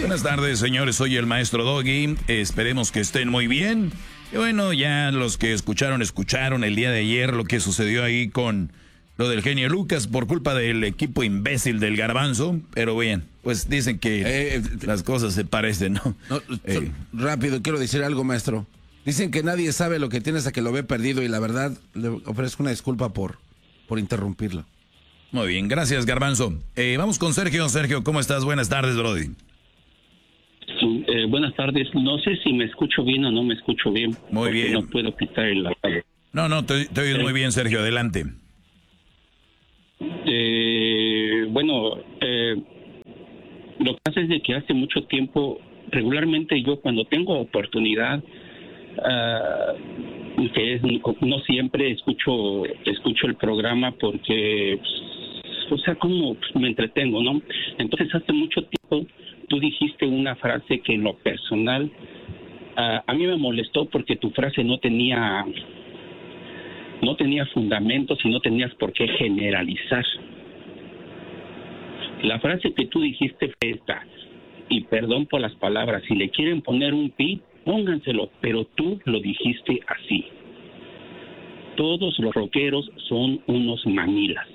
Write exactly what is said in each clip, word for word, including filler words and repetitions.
Buenas tardes, señores. Soy el maestro Doggy. Esperemos que estén muy bien. Y bueno, ya los que escucharon, escucharon el día de ayer lo que sucedió ahí con lo del genio Lucas por culpa del equipo imbécil del Garbanzo. Pero bien, pues dicen que eh, las cosas se parecen, ¿no? no eh. Rápido, quiero decir algo, maestro. Dicen que nadie sabe lo que tiene hasta que lo ve perdido y la verdad le ofrezco una disculpa por, por interrumpirlo. Muy bien, gracias, Garbanzo. Eh, vamos con Sergio. Sergio, ¿cómo estás? Buenas tardes, brody. Sí, eh, buenas tardes. No sé si me escucho bien o no me escucho bien. Muy bien. No puedo quitar el... No, no, te, te oyes eh, muy bien, Sergio. Adelante. Eh, bueno, eh, lo que pasa es de que hace mucho tiempo, regularmente yo cuando tengo oportunidad, uh, que es, no siempre escucho, escucho el programa porque, o sea, como me entretengo, ¿no? Entonces hace mucho tiempo tú dijiste una frase que en lo personal uh, a mí me molestó porque tu frase no tenía no tenía fundamentos y no tenías por qué generalizar. La frase que tú dijiste fue esta, y perdón por las palabras, si le quieren poner un pi, pónganselo, pero tú lo dijiste así. Todos los rockeros son unos mamilas.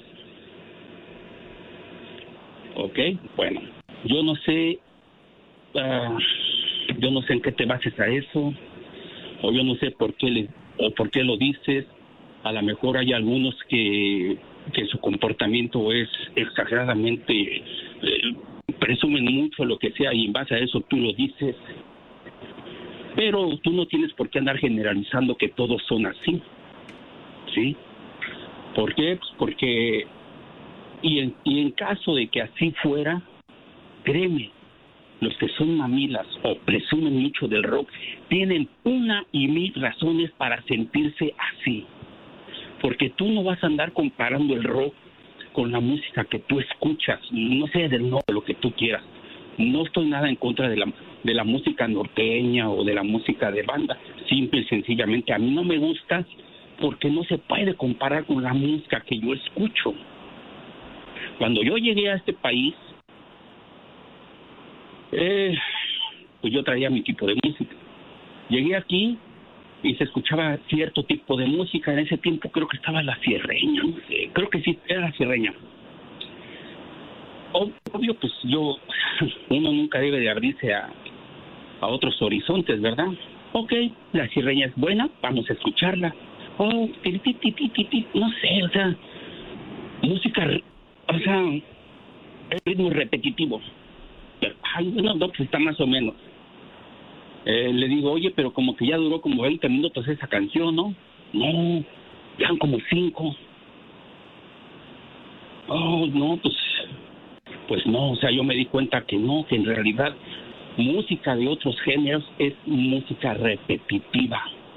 ¿Ok? Bueno, yo no sé, uh, yo no sé en qué te bases a eso, o yo no sé por qué le, o por qué lo dices. A lo mejor hay algunos que, que su comportamiento es exageradamente, eh, presumen mucho lo que sea y en base a eso tú lo dices. Pero tú no tienes por qué andar generalizando que todos son así, ¿sí? ¿Por qué? Pues porque, y en, y en caso de que así fuera, créeme, los que son mamilas o presumen mucho del rock tienen una y mil razones para sentirse así. Porque tú no vas a andar comparando el rock con la música que tú escuchas, no sé, del no, lo que tú quieras. No estoy nada en contra de la, de la música norteña o de la música de banda. Simple y sencillamente a mí no me gusta porque no se puede comparar con la música que yo escucho. Cuando yo llegué a este país, eh, pues yo traía mi tipo de música. Llegué aquí y se escuchaba cierto tipo de música. En ese tiempo creo que estaba la sierreña, no sé, creo que sí, era la sierreña. Obvio, pues yo, uno nunca debe de abrirse a, a otros horizontes, ¿verdad? Ok, la sierreña es buena, vamos a escucharla. Oh, ti, ti, ti, ti, ti, ti, no sé, o sea, música, o sea, el ritmo repetitivo. Ay, no, no, pues está más o menos. Eh, le digo, oye, pero como que ya duró como veinte minutos esa canción, ¿no? No, ya han como cinco. Oh, no, pues, pues no, o sea, yo me di cuenta que no, que en realidad música de otros géneros es música repetitiva.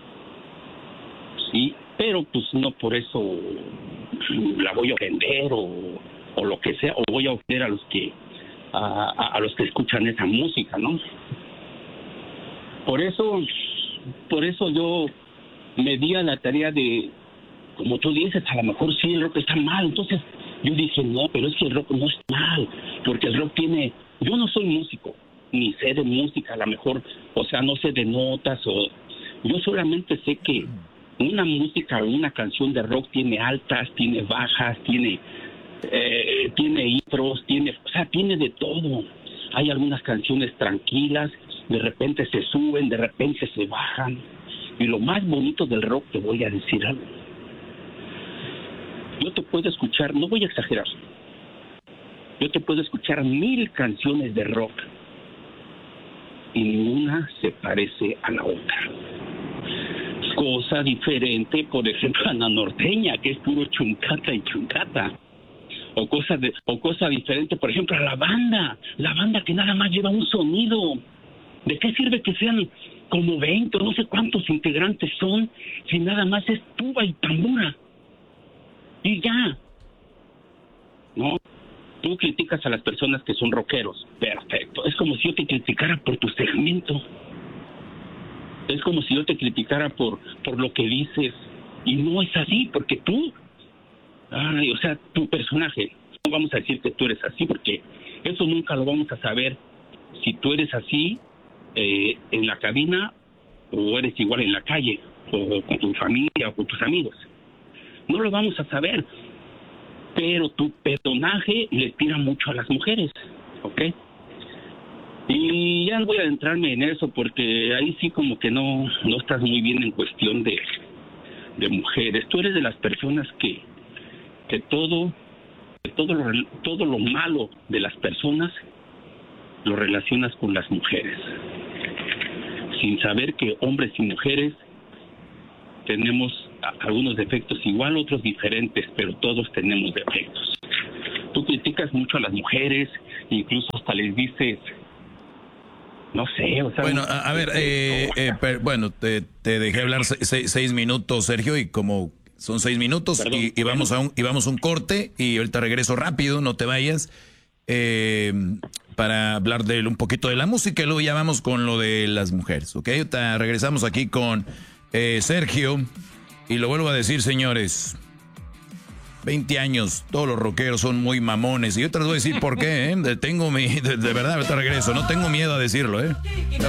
Sí, pero pues no por eso la voy a ofender o, o lo que sea, o voy a ofender a los que, a, a, a los que escuchan esa música, ¿no? Por eso, por eso yo me di a la tarea de, como tú dices, a lo mejor sí el rock está mal. Entonces yo dije, no, pero es que el rock no está mal, porque el rock tiene, yo no soy músico, ni sé de música, a lo mejor, o sea, no sé de notas, o yo solamente sé que una música o una canción de rock tiene altas, tiene bajas, tiene, eh, tiene intros, tiene, o sea, tiene de todo. Hay algunas canciones tranquilas, de repente se suben, de repente se bajan. Y lo más bonito del rock, te voy a decir algo. Yo te puedo escuchar, no voy a exagerar, yo te puedo escuchar mil canciones de rock y ninguna se parece a la otra. Cosa diferente, por ejemplo, a la norteña, que es puro chuncata y chuncata. O cosa, de, o cosa diferente, por ejemplo, a la banda. La banda que nada más lleva un sonido. ¿De qué sirve que sean como veinte o no sé cuántos integrantes son si nada más es tuba y tambora? Y ya. ¿No? Tú criticas a las personas que son rockeros. Perfecto. Es como si yo te criticara por tu segmento. Es como si yo te criticara por, por lo que dices. Y no es así, porque tú... Ay, o sea, tu personaje, no vamos a decir que tú eres así, porque eso nunca lo vamos a saber si tú eres así eh, en la cabina o eres igual en la calle o con tu familia o con tus amigos. No lo vamos a saber, pero tu personaje le tira mucho a las mujeres, ¿ok? Y ya no voy a adentrarme en eso porque ahí sí como que no, no estás muy bien en cuestión de, de mujeres. Tú eres de las personas que, que todo, que todo, lo, todo lo malo de las personas lo relacionas con las mujeres, sin saber que hombres y mujeres tenemos algunos defectos igual, otros diferentes, pero todos tenemos defectos. Tú criticas mucho a las mujeres, incluso hasta les dices... No sé, o sea... Bueno, a, a ver, eh, eh, per, bueno, te, te dejé hablar seis, seis minutos, Sergio, y como son seis minutos, Perdón, y, y, vamos a un, y vamos a un corte, y ahorita regreso rápido, no te vayas, eh, para hablar de un poquito de la música, y luego ya vamos con lo de las mujeres, ¿ok? Ahorita regresamos aquí con eh, Sergio, y lo vuelvo a decir, señores... veinte años, todos los rockeros son muy mamones. Y yo te les voy a decir por qué, ¿eh? Tengo mi, de, de verdad, ahorita regreso. No tengo miedo a decirlo, ¿eh?